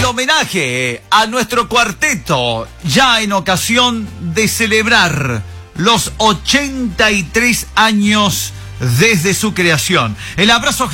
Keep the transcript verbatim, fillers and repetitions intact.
homenaje a nuestro cuarteto, ya en ocasión de celebrar los ochenta y tres años desde su creación. El abrazo